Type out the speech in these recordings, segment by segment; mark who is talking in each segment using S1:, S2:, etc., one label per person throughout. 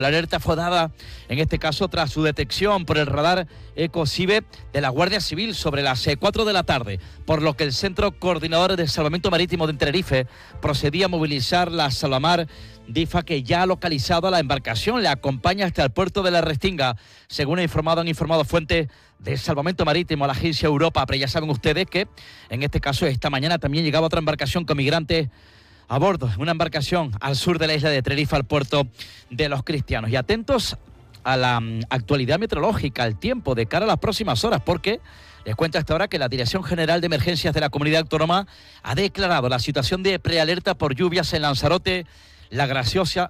S1: La alerta fue dada, en este caso, tras su detección por el radar ECOCIBE de la Guardia Civil sobre las 4 de la tarde, por lo que el Centro Coordinador de Salvamento Marítimo de Tenerife procedía a movilizar la Salvamar DIFA, que ya ha localizado a la embarcación, le acompaña hasta el puerto de la Restinga, según han informado fuentes de Salvamento Marítimo a la agencia Europa. Pero ya saben ustedes que, en este caso, esta mañana también llegaba otra embarcación con migrantes a bordo, una embarcación al sur de la isla de Tenerife, al puerto de Los Cristianos. Y atentos a la actualidad meteorológica, al tiempo de cara a las próximas horas, porque les cuento hasta ahora que la Dirección General de Emergencias de la Comunidad Autónoma ha declarado la situación de prealerta por lluvias en Lanzarote, La Graciosa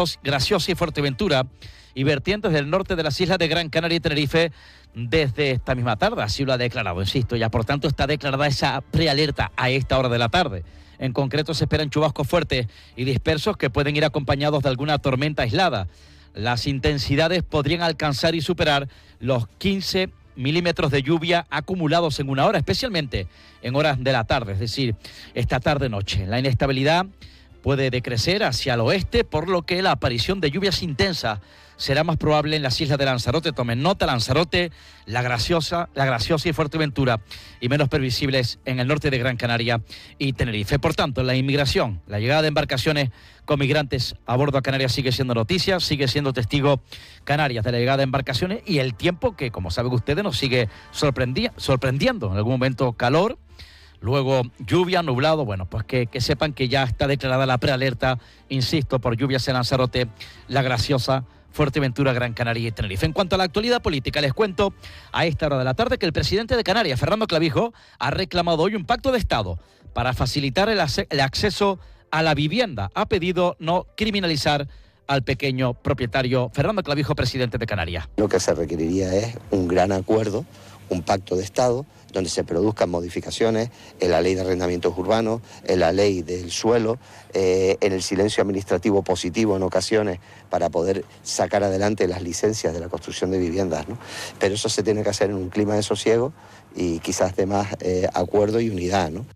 S1: y Fuerteventura, y vertientes del norte de las islas de Gran Canaria y Tenerife desde esta misma tarde. Así lo ha declarado, insisto, ya por tanto está declarada esa prealerta a esta hora de la tarde. En concreto se esperan chubascos fuertes y dispersos que pueden ir acompañados de alguna tormenta aislada. Las intensidades podrían alcanzar y superar los 15 milímetros de lluvia acumulados en una hora, especialmente en horas de la tarde, es decir, esta tarde-noche. La inestabilidad puede decrecer hacia el oeste, por lo que la aparición de lluvias intensas será más probable en las islas de Lanzarote. Tomen nota: Lanzarote, La Graciosa y Fuerteventura, y menos previsibles en el norte de Gran Canaria y Tenerife. Por tanto, la inmigración, la llegada de embarcaciones con migrantes a bordo a Canarias sigue siendo noticia, sigue siendo testigo Canarias de la llegada de embarcaciones, y el tiempo que, como saben ustedes, nos sigue sorprendiendo. En algún momento calor, luego lluvia, nublado. Bueno, pues que sepan que ya está declarada la prealerta, insisto, por lluvias en Lanzarote, La Graciosa, Fuerteventura, Gran Canaria y Tenerife. En cuanto a la actualidad política, les cuento a esta hora de la tarde que el presidente de Canarias, Fernando Clavijo, ha reclamado hoy un pacto de Estado para facilitar el acceso a la vivienda. Ha pedido no criminalizar al pequeño propietario. Fernando Clavijo, presidente de Canarias.
S2: Lo que se requeriría es un gran acuerdo, un pacto de Estado, donde se produzcan modificaciones en la ley de arrendamientos urbanos, en la ley del suelo, en el silencio administrativo positivo en ocasiones, para poder sacar adelante las licencias de la construcción de viviendas, ¿no? Pero eso se tiene que hacer en un clima de sosiego y quizás de más acuerdo y unidad, ¿no?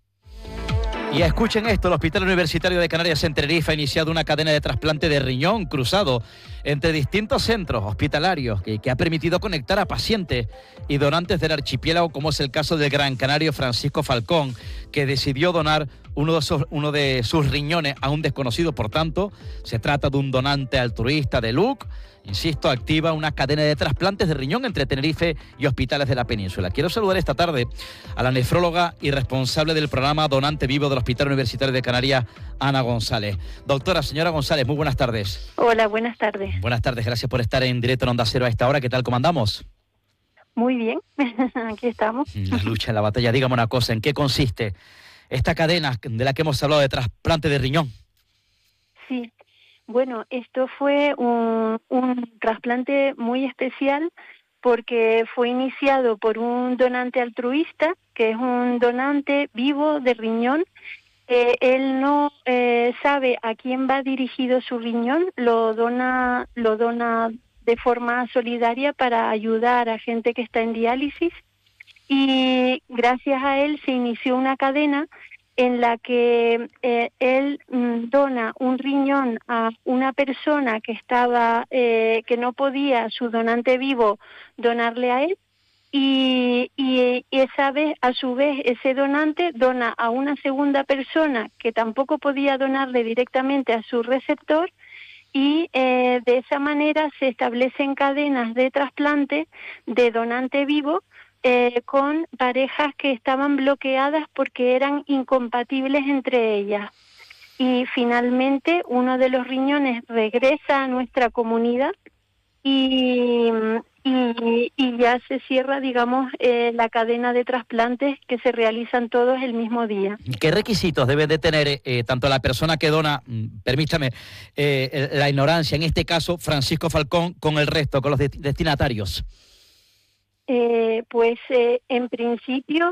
S1: Y escuchen esto: el Hospital Universitario de Canarias en Tenerife ha iniciado una cadena de trasplante de riñón cruzado entre distintos centros hospitalarios que ha permitido conectar a pacientes y donantes del archipiélago, como es el caso del gran canario Francisco Falcón, que decidió donar uno de sus riñones a un desconocido. Por tanto, se trata de un donante altruista de LUC. Insisto, activa una cadena de trasplantes de riñón entre Tenerife y hospitales de la península. Quiero saludar esta tarde a la nefróloga y responsable del programa Donante Vivo del Hospital Universitario de Canarias, Ana González. Señora González, muy buenas tardes.
S3: Hola, buenas tardes.
S1: Buenas tardes, gracias por estar en directo en Onda Cero a esta hora. ¿Qué tal, cómo andamos?
S3: Muy bien, aquí estamos.
S1: La lucha, en la batalla. Dígame una cosa, ¿en qué consiste esta cadena de la que hemos hablado de trasplante de riñón?
S3: Sí, bueno, esto fue un trasplante muy especial porque fue iniciado por un donante altruista, que es un donante vivo de riñón. Él no sabe a quién va dirigido su riñón, lo dona de forma solidaria para ayudar a gente que está en diálisis, y gracias a él se inició una cadena en la que él dona un riñón a una persona que que no podía su donante vivo donarle a él, y esa vez, a su vez, ese donante dona a una segunda persona que tampoco podía donarle directamente a su receptor, y de esa manera se establecen cadenas de trasplante de donante vivo con parejas que estaban bloqueadas porque eran incompatibles entre ellas. Y finalmente uno de los riñones regresa a nuestra comunidad y ya se cierra, digamos, la cadena de trasplantes que se realizan todos el mismo día.
S1: ¿Qué requisitos debe de tener tanto la persona que dona, permítame la ignorancia, en este caso Francisco Falcón, con el resto, con los destinatarios?
S3: En principio,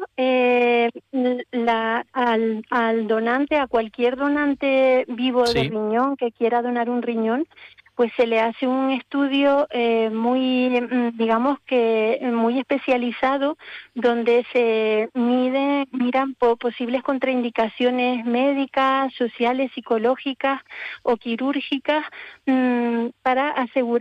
S3: al donante, a cualquier donante vivo de riñón que quiera donar un riñón, pues se le hace un estudio digamos que muy especializado, donde se miran posibles contraindicaciones médicas, sociales, psicológicas o quirúrgicas, para asegurar